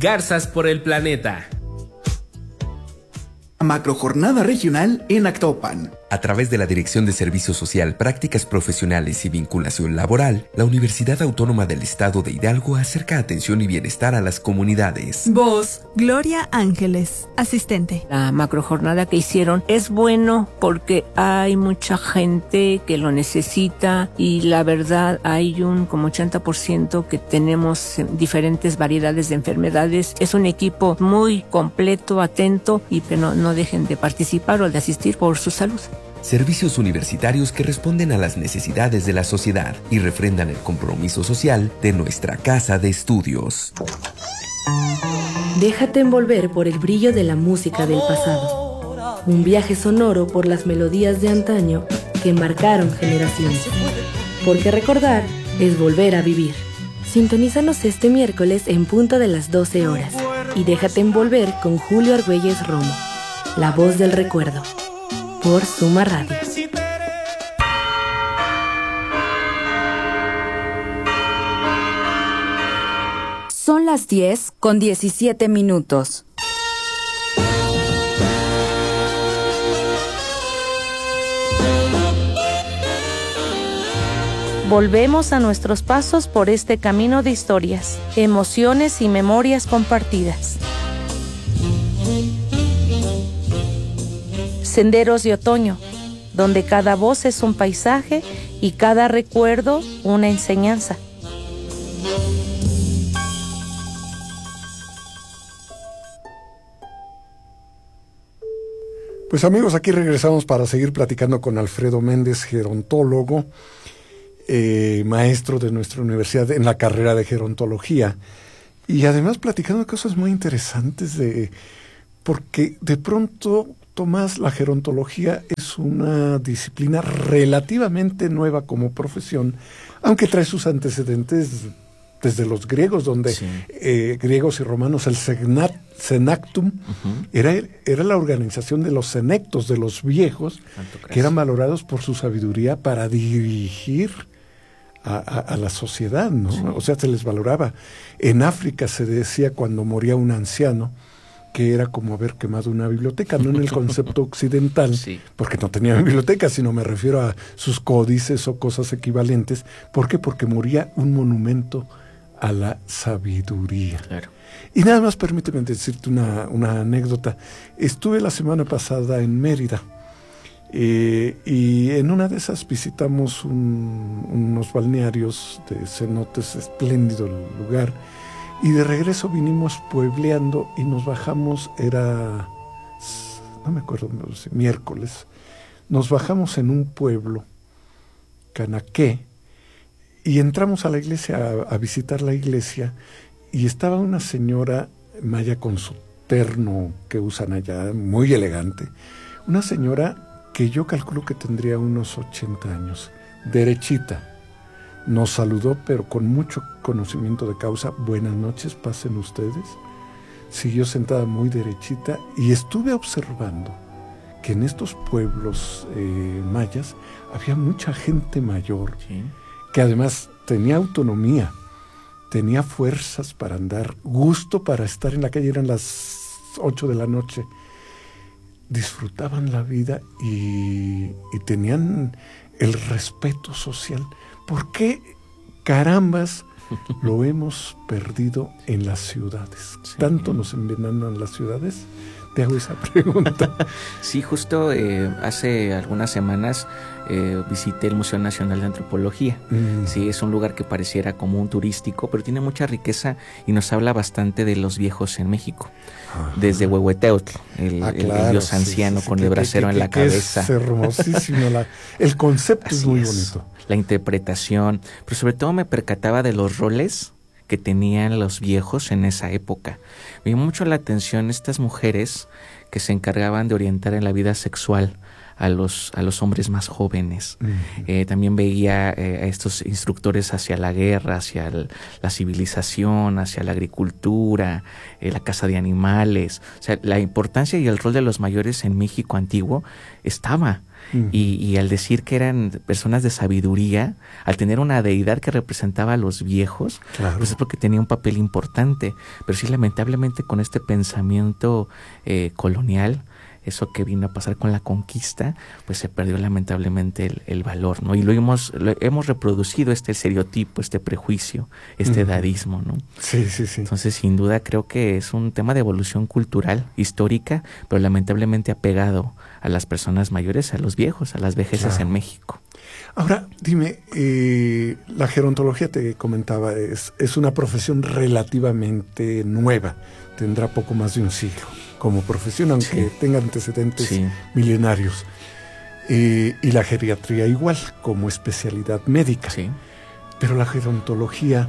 Garzas por el Planeta. Macrojornada regional en Actopan. A través de la Dirección de Servicio Social, Prácticas Profesionales y Vinculación Laboral, la Universidad Autónoma del Estado de Hidalgo acerca atención y bienestar a las comunidades. Voz, Gloria Ángeles, asistente. La macrojornada que hicieron es bueno porque hay mucha gente que lo necesita y la verdad hay un como 80% que tenemos diferentes variedades de enfermedades. Es un equipo muy completo, atento y que no dejen de participar o de asistir por su salud. Servicios universitarios que responden a las necesidades de la sociedad y refrendan el compromiso social de nuestra casa de estudios. Déjate envolver por el brillo de la música del pasado. Un viaje sonoro por las melodías de antaño que marcaron generaciones. Porque recordar es volver a vivir. Sintonízanos este miércoles en punto de las 12 horas. Y déjate envolver con Julio Argüelles Romo, la voz del recuerdo. Por Suma Radio. Son las 10:17. Volvemos a nuestros pasos por este camino de historias, emociones y memorias compartidas. Senderos de otoño, donde cada voz es un paisaje y cada recuerdo una enseñanza. Pues amigos, aquí regresamos para seguir platicando con Alfredo Méndez, gerontólogo, maestro de nuestra universidad en la carrera de gerontología. Y además platicando cosas muy interesantes porque de pronto, Tomás, la gerontología es una disciplina relativamente nueva como profesión, aunque trae sus antecedentes desde los griegos, donde sí. Griegos y romanos, el Senactum era la organización de los senectos, de los viejos, que eran valorados por su sabiduría para dirigir a la sociedad, ¿no? Sí. O sea, se les valoraba. En África se decía cuando moría un anciano que era como haber quemado una biblioteca, no en el concepto occidental, sí. Porque no tenía biblioteca, sino me refiero a sus códices o cosas equivalentes. ¿Por qué? Porque moría un monumento a la sabiduría. Claro. Y nada más permíteme decirte una anécdota. Estuve la semana pasada en Mérida, y en una de esas visitamos unos balnearios de cenotes, espléndido el lugar. Y de regreso vinimos puebleando y nos bajamos, no me acuerdo, miércoles, nos bajamos en un pueblo, Canaqué, y entramos a la iglesia a visitar la iglesia, y estaba una señora maya con su terno que usan allá, muy elegante, una señora que yo calculo que tendría unos 80 años, derechita. Nos saludó, pero con mucho conocimiento de causa. Buenas noches, pasen ustedes. Siguió sentada muy derechita y estuve observando que en estos pueblos mayas había mucha gente mayor, sí. Que además tenía autonomía, tenía fuerzas para andar, gusto para estar en la calle. Eran las 8 de la noche. Disfrutaban la vida y tenían el respeto social. ¿Por qué carambas lo hemos perdido en las ciudades? Sí. ¿Tanto nos envenenan las ciudades? Te hago esa pregunta. Sí, justo hace algunas semanas visité el Museo Nacional de Antropología. Sí, es un lugar que pareciera como un turístico, pero tiene mucha riqueza y nos habla bastante de los viejos en México. Ajá. Desde Huehueteotl, el dios anciano, sí, con el brasero en la cabeza. Es hermosísimo, el concepto es muy bonito. La interpretación, pero sobre todo me percataba de los roles que tenían los viejos en esa época. Me llamó mucho la atención estas mujeres que se encargaban de orientar en la vida sexual a los hombres más jóvenes. Uh-huh. También veía a estos instructores hacia la guerra, hacia la civilización, hacia la agricultura, la caza de animales. O sea, la importancia y el rol de los mayores en México antiguo estaba. Y al decir que eran personas de sabiduría, al tener una deidad que representaba a los viejos, pues es porque tenía un papel importante. Pero sí, lamentablemente, con este pensamiento colonial, eso que vino a pasar con la conquista, pues se perdió lamentablemente el valor, ¿no? Y lo hemos reproducido, este estereotipo, este prejuicio, este edadismo, ¿no? Sí. Entonces, sin duda, creo que es un tema de evolución cultural, histórica, pero lamentablemente apegado a las personas mayores, a los viejos, a las vejeces en México. Ahora, dime, la gerontología, te comentaba, es una profesión relativamente nueva, tendrá poco más de un siglo como profesión, aunque tenga antecedentes milenarios. Y la geriatría igual, como especialidad médica. Sí. Pero la gerontología,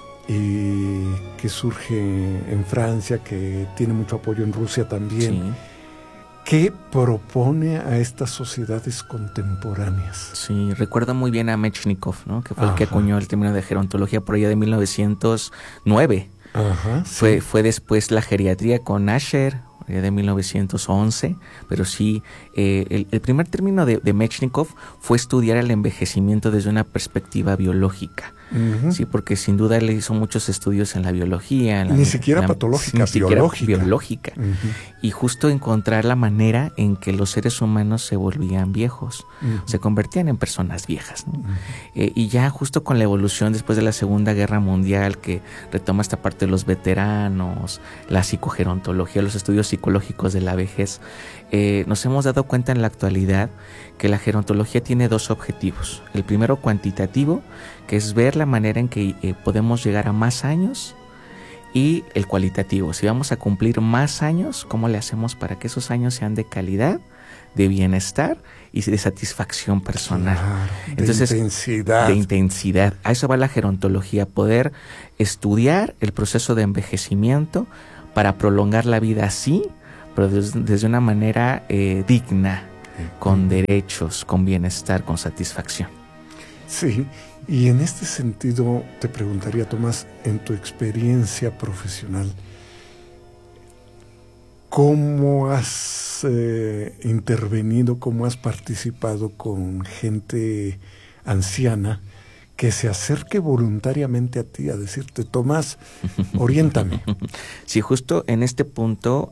que surge en Francia, que tiene mucho apoyo en Rusia también, ¿qué propone a estas sociedades contemporáneas? Sí, recuerdo muy bien a Mechnikov, ¿no? Que fue el que acuñó el término de gerontología por allá de 1909. Fue después la geriatría con Asher, de 1911, pero sí, el primer término de Mechnikov fue estudiar el envejecimiento desde una perspectiva biológica. Sí, porque sin duda le hizo muchos estudios en la biología. Ni siquiera patológica, biológica. Y justo encontrar la manera en que los seres humanos se volvían viejos, se convertían en personas viejas, ¿no? Y ya justo con la evolución después de la Segunda Guerra Mundial, que retoma esta parte de los veteranos, la psicogerontología, los estudios psicológicos de la vejez, nos hemos dado cuenta en la actualidad que la gerontología tiene dos objetivos. El primero, cuantitativo, que es ver la manera en que podemos llegar a más años, y el cualitativo, si vamos a cumplir más años, ¿cómo le hacemos para que esos años sean de calidad, de bienestar y de satisfacción personal? Entonces, intensidad. De intensidad. A eso va la gerontología, poder estudiar el proceso de envejecimiento para prolongar la vida así, pero desde una manera digna, con derechos, con bienestar, con satisfacción. Sí, y en este sentido te preguntaría, Tomás, en tu experiencia profesional, ¿cómo has intervenido, cómo has participado con gente anciana que se acerque voluntariamente a ti a decirte, Tomás, oriéntame? Sí, justo en este punto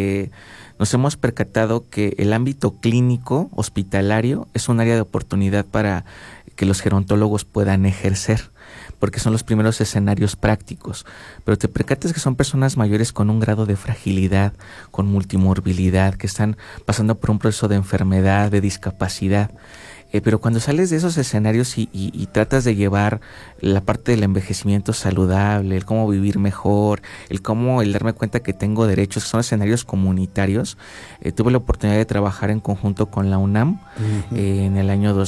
nos hemos percatado que el ámbito clínico, hospitalario, es un área de oportunidad para que los gerontólogos puedan ejercer, porque son los primeros escenarios prácticos. Pero te percatas que son personas mayores con un grado de fragilidad, con multimorbilidad, que están pasando por un proceso de enfermedad, de discapacidad. Pero cuando sales de esos escenarios y tratas de llevar la parte del envejecimiento saludable, el cómo vivir mejor, el darme cuenta que tengo derechos, que son escenarios comunitarios, tuve la oportunidad de trabajar en conjunto con la UNAM en el año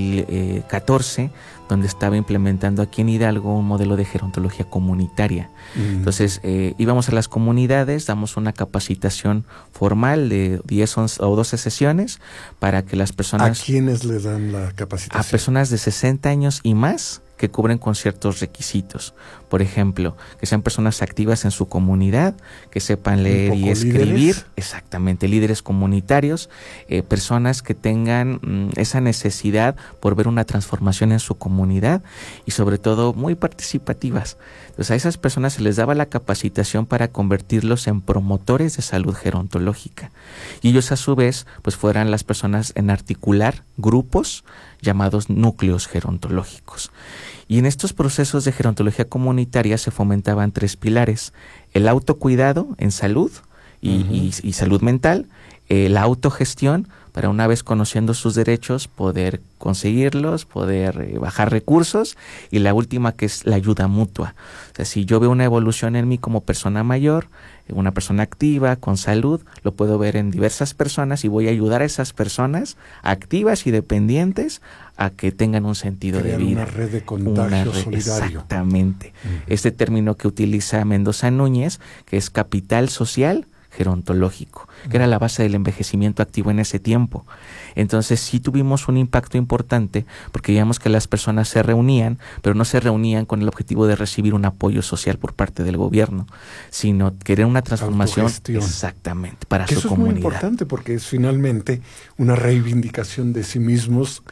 2014, donde estaba implementando aquí en Hidalgo un modelo de gerontología comunitaria. Entonces íbamos a las comunidades, damos una capacitación formal de 10 o 12 sesiones para que las personas... ¿A quiénes les dan la capacitación? A personas de 60 años y más que cubren con ciertos requisitos. Por ejemplo, que sean personas activas en su comunidad, que sepan leer y escribir. ¿Líderes? Exactamente, líderes comunitarios, personas que tengan esa necesidad por ver una transformación en su comunidad y sobre todo muy participativas. Entonces a esas personas se les daba la capacitación para convertirlos en promotores de salud gerontológica. Y ellos a su vez pues fueran las personas en articular grupos llamados núcleos gerontológicos. Y en estos procesos de gerontología comunitaria se fomentaban 3 pilares: el autocuidado en salud y salud mental, la autogestión, para una vez conociendo sus derechos poder conseguirlos, poder bajar recursos, y la última, que es la ayuda mutua. O sea, si yo veo una evolución en mí como persona mayor, una persona activa, con salud, lo puedo ver en diversas personas y voy a ayudar a esas personas activas y dependientes a que tengan un sentido de vida. Una red de contagio solidario. Exactamente. Este término que utiliza Mendoza Núñez, que es capital social gerontológico, que era la base del envejecimiento activo en ese tiempo. Entonces sí tuvimos un impacto importante porque veíamos que las personas se reunían, pero no se reunían con el objetivo de recibir un apoyo social por parte del gobierno, sino querer una transformación exactamente para su comunidad. Eso es muy importante porque es finalmente una reivindicación de sí mismos.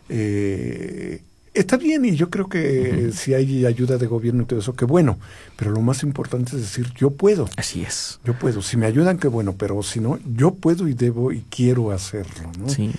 Está bien, y yo creo que si hay ayuda de gobierno y todo eso, qué bueno, pero lo más importante es decir, yo puedo. Así es. Yo puedo, si me ayudan, qué bueno, pero si no, yo puedo y debo y quiero hacerlo, ¿no? Sí.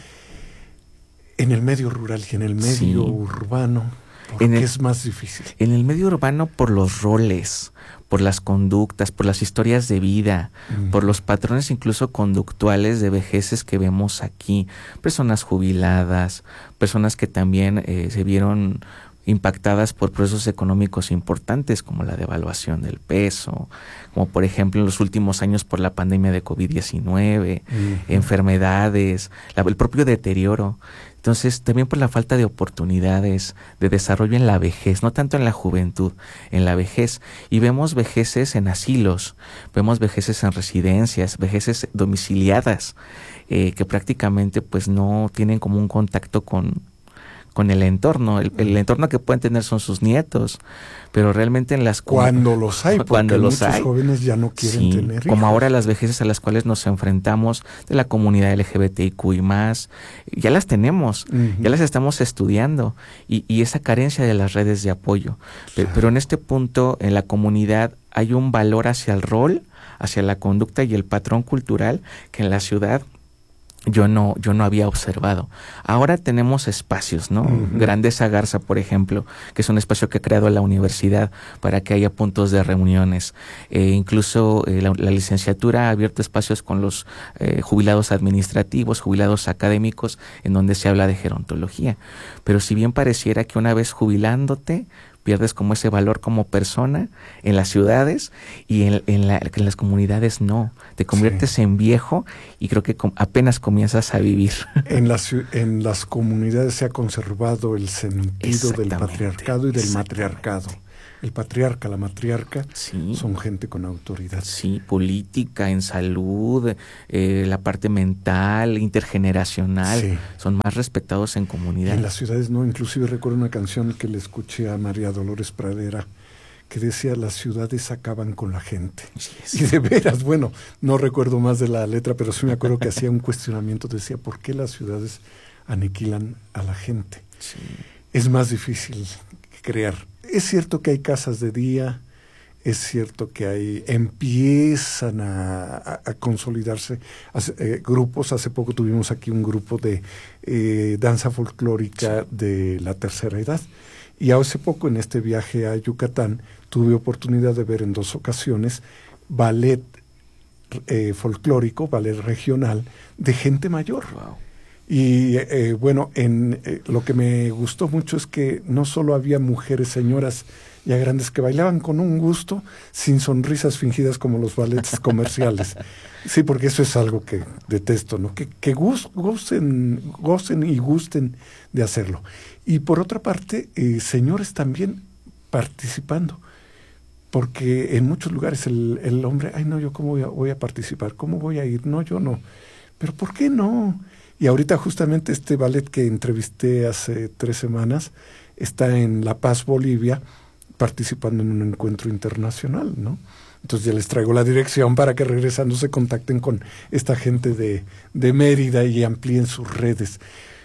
En el medio rural y en el medio urbano, ¿por qué es más difícil? En el medio urbano por los roles, por las conductas, por las historias de vida, por los patrones incluso conductuales de vejeces que vemos aquí, personas jubiladas, personas que también se vieron impactadas por procesos económicos importantes como la devaluación del peso, como por ejemplo en los últimos años por la pandemia de COVID-19, enfermedades, el propio deterioro. Entonces, también por la falta de oportunidades de desarrollo en la vejez, no tanto en la juventud, en la vejez. Y vemos vejeces en asilos, vemos vejeces en residencias, vejeces domiciliadas, que prácticamente pues no tienen como un contacto con el entorno. El entorno que pueden tener son sus nietos, pero realmente en las... Cuando los hay, porque muchos jóvenes ya no quieren tener hijos. Como ahora las vejeces a las cuales nos enfrentamos de la comunidad LGBTIQI+, ya las tenemos, ya las estamos estudiando, y esa carencia de las redes de apoyo. Pero en este punto, en la comunidad, hay un valor hacia el rol, hacia la conducta y el patrón cultural que en la ciudad yo no había observado. Ahora tenemos espacios, ¿no? Grandeza Garza, por ejemplo, que es un espacio que ha creado la universidad para que haya puntos de reuniones. Incluso la licenciatura ha abierto espacios con los jubilados administrativos, jubilados académicos, en donde se habla de gerontología. Pero si bien pareciera que una vez jubilándote, pierdes como ese valor como persona en las ciudades, y en las comunidades no. Te conviertes en viejo y creo que apenas comienzas a vivir. En las comunidades se ha conservado el sentido del patriarcado y del matriarcado. El patriarca, la matriarca, son gente con autoridad. Sí, política, en salud, la parte mental, intergeneracional, son más respetados en comunidad. En las ciudades no, inclusive recuerdo una canción que le escuché a María Dolores Pradera, que decía, las ciudades acaban con la gente. Y de veras, bueno, no recuerdo más de la letra, pero sí me acuerdo que hacía un cuestionamiento, decía, ¿por qué las ciudades aniquilan a la gente? Sí. Es más difícil crear. Es cierto que hay casas de día, es cierto que empiezan a consolidarse grupos. Hace poco tuvimos aquí un grupo de danza folclórica de la tercera edad. Y hace poco, en este viaje a Yucatán, tuve oportunidad de ver en 2 ocasiones ballet folclórico, ballet regional de gente mayor. Wow. Y bueno, lo que me gustó mucho es que no solo había mujeres, señoras ya grandes que bailaban con un gusto, sin sonrisas fingidas como los ballets comerciales. Sí, porque eso es algo que detesto, ¿no? Que gocen y gusten de hacerlo. Y por otra parte, señores también participando. Porque en muchos lugares el hombre, ay no, yo cómo voy a participar, cómo voy a ir, no, yo no. Pero ¿por qué no? Y ahorita justamente este ballet que entrevisté hace 3 semanas está en La Paz, Bolivia, participando en un encuentro internacional, ¿no? Entonces ya les traigo la dirección para que regresando se contacten con esta gente de Mérida y amplíen sus redes.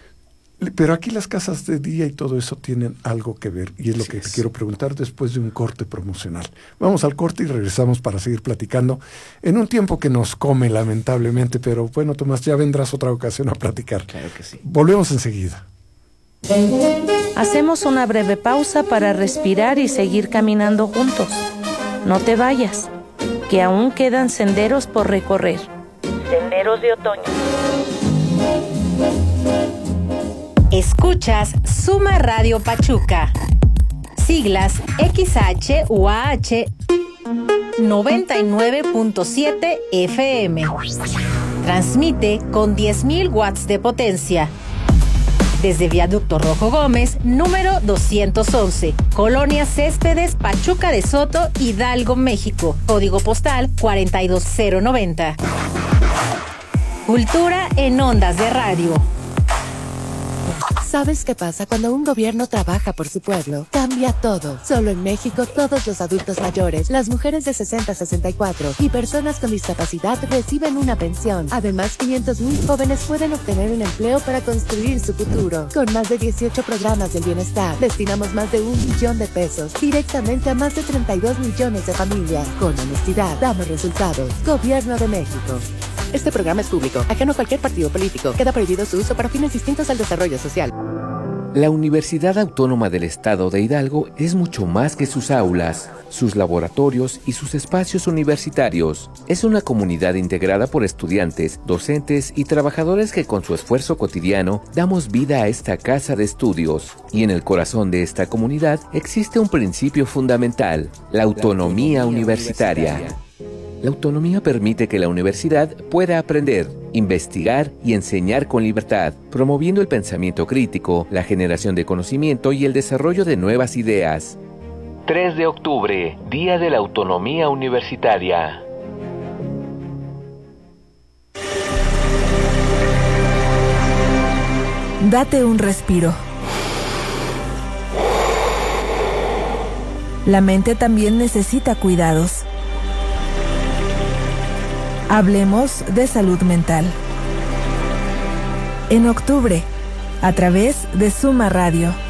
Pero aquí las casas de día y todo eso tienen algo que ver, y es lo que te quiero preguntar después de un corte promocional. Vamos al corte y regresamos para seguir platicando en un tiempo que nos come lamentablemente, pero bueno, Tomás, ya vendrás otra ocasión a platicar. Claro que sí. Volvemos enseguida. Hacemos una breve pausa para respirar y seguir caminando juntos. No te vayas, que aún quedan senderos por recorrer. Senderos de otoño. Escuchas Suma Radio Pachuca. Siglas XHUAH 99.7 FM. Transmite con 10.000 watts de potencia. desde Viaducto Rojo Gómez, número 211, Colonia Céspedes, Pachuca de Soto, Hidalgo, México. Código postal 42090. Cultura en ondas de radio. ¿Sabes qué pasa cuando un gobierno trabaja por su pueblo? Cambia todo. Solo en México, todos los adultos mayores, las mujeres de 60 a 64 y personas con discapacidad reciben una pensión. Además, 500,000 jóvenes pueden obtener un empleo para construir su futuro. Con más de 18 programas del bienestar, destinamos más de 1 billón de pesos directamente a más de 32 millones de familias. Con honestidad, damos resultados. Gobierno de México. Este programa es público, ajeno a cualquier partido político. Queda prohibido su uso para fines distintos al desarrollo social. La Universidad Autónoma del Estado de Hidalgo es mucho más que sus aulas, sus laboratorios y sus espacios universitarios. Es una comunidad integrada por estudiantes, docentes y trabajadores que con su esfuerzo cotidiano damos vida a esta casa de estudios. Y en el corazón de esta comunidad existe un principio fundamental, la autonomía universitaria. La autonomía permite que la universidad pueda aprender, investigar y enseñar con libertad, promoviendo el pensamiento crítico, la generación de conocimiento y el desarrollo de nuevas ideas. 3 de octubre, Día de la Autonomía Universitaria. Date un respiro. La mente también necesita cuidados. Hablemos de salud mental. En octubre, a través de Suma Radio.